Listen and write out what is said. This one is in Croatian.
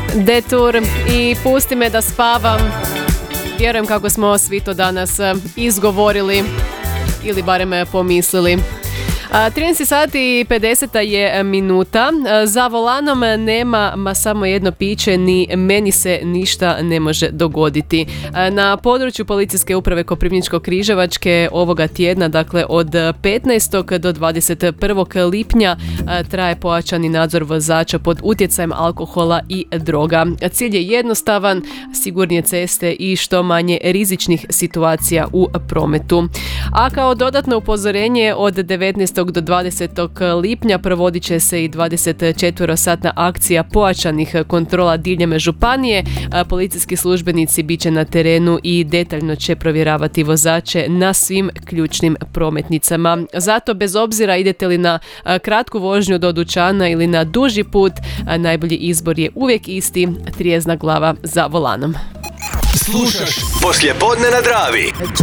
Detour i Pusti me da spavam. Vjerujem kako smo svi to danas izgovorili ili barem pomislili. 13 sati i 50 je minuta. Za volanom nema samo jedno piće, ni meni se ništa ne može dogoditi. Na području Policijske uprave Koprivničko-križevačke ovoga tjedna, dakle od 15. do 21. lipnja traje pojačani nadzor vozača pod utjecajem alkohola i droga. Cilj je jednostavan, sigurnije ceste i što manje rizičnih situacija u prometu. A kao dodatno upozorenje od 19. do 20. lipnja provodit će se i 24-satna akcija pojačanih kontrola diljem županije. Policijski službenici bit će na terenu i detaljno će provjeravati vozače na svim ključnim prometnicama. Zato bez obzira idete li na kratku vožnju do dućana ili na duži put, najbolji izbor je uvijek isti, trijezna glava za volanom. Slušaš Poslijepodne na Dravi.